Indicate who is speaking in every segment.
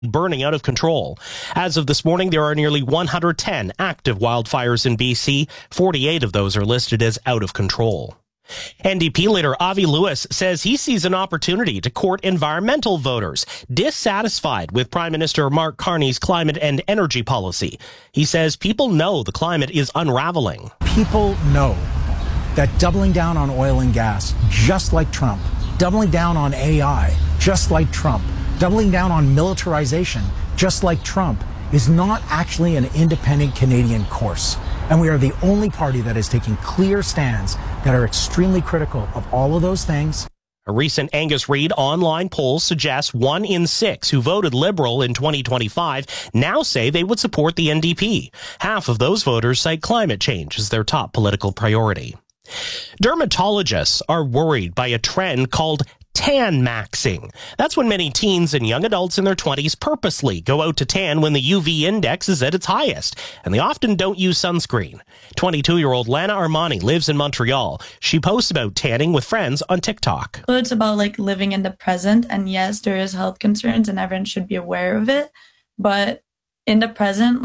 Speaker 1: burning out of control. As of this morning, there are nearly 110 active wildfires in BC. 48 of those are listed as out of control. NDP leader Avi Lewis says he sees an opportunity to court environmental voters dissatisfied with Prime Minister Mark Carney's climate and energy policy. He says people know the climate is unraveling.
Speaker 2: People know that doubling down on oil and gas, just like Trump, doubling down on AI, just like Trump, doubling down on militarization, just like Trump, is not actually an independent Canadian course. And we are the only party that is taking clear stands that are extremely critical of all of those things.
Speaker 1: A recent Angus Reid online poll suggests 1 in 6 who voted Liberal in 2025 now say they would support the NDP. Half of those voters cite climate change as their top political priority. Dermatologists are worried by a trend called tan maxing. That's when many teens and young adults in their 20s purposely go out to tan when the UV index is at its highest, and they often don't use sunscreen. 22-year-old Lana Armani lives in Montreal. She posts about tanning with friends on TikTok.
Speaker 3: Well, it's about living in the present, and yes, there is health concerns and everyone should be aware of it, but in the present,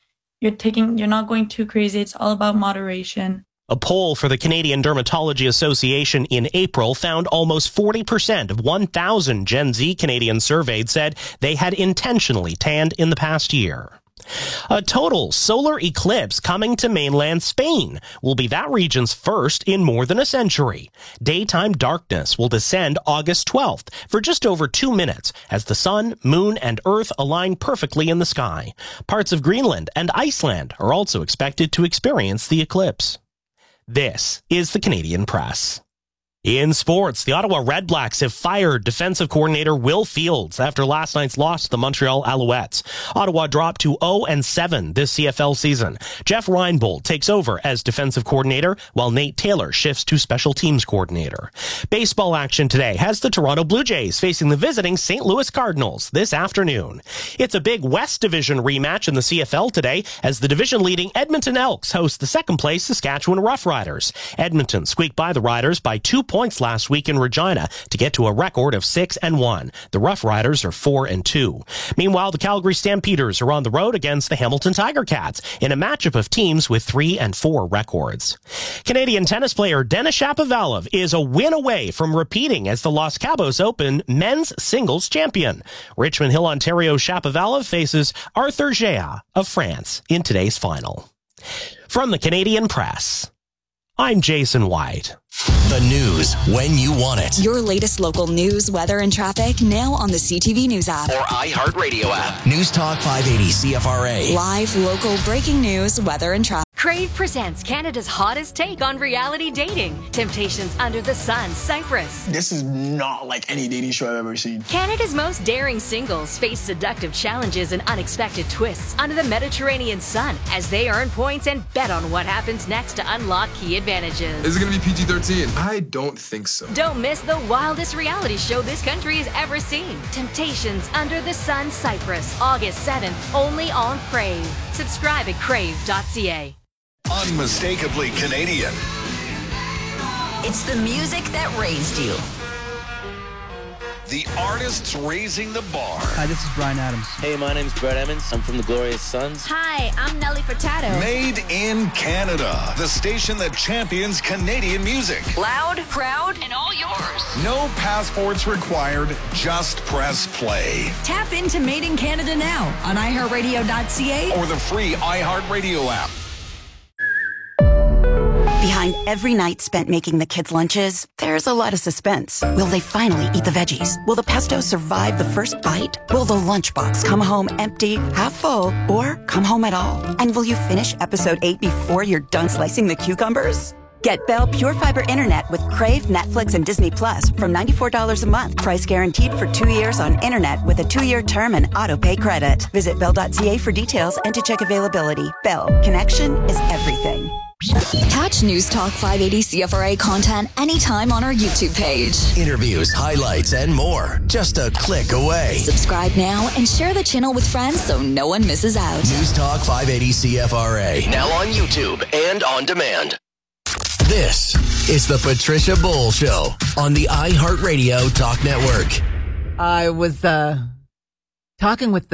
Speaker 3: you're not going too crazy. It's all about moderation.
Speaker 1: A poll for the Canadian Dermatology Association in April found almost 40% of 1,000 Gen Z Canadians surveyed said they had intentionally tanned in the past year. A total solar eclipse coming to mainland Spain will be that region's first in more than a century. Daytime darkness will descend August 12th for just over 2 minutes as the sun, moon, and earth align perfectly in the sky. Parts of Greenland and Iceland are also expected to experience the eclipse. This is the Canadian Press. In sports, the Ottawa Redblacks have fired defensive coordinator Will Fields after last night's loss to the Montreal Alouettes. Ottawa dropped to 0-7 this CFL season. Jeff Reinbold takes over as defensive coordinator, while Nate Taylor shifts to special teams coordinator. Baseball action today has the Toronto Blue Jays facing the visiting St. Louis Cardinals this afternoon. It's a big West Division rematch in the CFL today as the division-leading Edmonton Elks host the second-place Saskatchewan Roughriders. Edmonton squeaked by the Riders by 2 points last week in Regina to get to a record of 6-1. The Rough Riders are 4-2. Meanwhile, the Calgary Stampeders are on the road against the Hamilton Tiger Cats in a matchup of teams with 3-4 records. Canadian tennis player Denis Shapovalov is a win away from repeating as the Los Cabos Open men's singles champion. Richmond Hill, Ontario Shapovalov faces Arthur Gea of France in today's final. From the Canadian Press, I'm Jason White.
Speaker 4: The news when you want it.
Speaker 5: Your latest local news, weather, and traffic now on the CTV News app.
Speaker 4: Or iHeartRadio app. News Talk 580 CFRA.
Speaker 5: Live, local, breaking news, weather, and traffic.
Speaker 6: Crave presents Canada's hottest take on reality dating. Temptations Under the Sun, Cyprus.
Speaker 7: This is not like any dating show I've ever seen.
Speaker 6: Canada's most daring singles face seductive challenges and unexpected twists under the Mediterranean sun as they earn points and bet on what happens next to unlock key advantages.
Speaker 8: Is it going to be PG-13? I don't think so.
Speaker 6: Don't miss the wildest reality show this country has ever seen. Temptations Under the Sun, Cyprus, August 7th, only on Crave. Subscribe at crave.ca.
Speaker 4: Unmistakably Canadian.
Speaker 9: It's the music that raised you.
Speaker 4: The artists raising the bar.
Speaker 10: Hi, this is Bryan Adams.
Speaker 11: Hey, my name's Brett Emmons. I'm from the Glorious Sons.
Speaker 9: Hi, I'm Nelly Furtado.
Speaker 4: Made in Canada. The station that champions Canadian music.
Speaker 9: Loud, proud, and all yours.
Speaker 4: No passports required. Just press play.
Speaker 9: Tap into Made in Canada now on iHeartRadio.ca
Speaker 4: or the free iHeartRadio app.
Speaker 5: Behind every night spent making the kids' lunches, there's a lot of suspense. Will they finally eat the veggies? Will the pesto survive the first bite? Will the lunchbox come home empty, half full, or come home at all? And will you finish episode 8 before you're done slicing the cucumbers? Get Bell Pure Fiber Internet with Crave, Netflix, and Disney Plus from $94 a month. Price guaranteed for 2 years on internet with a 2-year term and auto-pay credit. Visit Bell.ca for details and to check availability. Bell, connection is everything. Catch News Talk 580 CFRA content anytime on our YouTube page.
Speaker 4: Interviews, highlights, and more. Just a click away.
Speaker 5: Subscribe now and share the channel with friends so no one misses out.
Speaker 4: News Talk 580 CFRA. Now on YouTube and on demand. This is the Patricia Bowl Show on the iHeartRadio Talk Network.
Speaker 12: I was
Speaker 10: talking with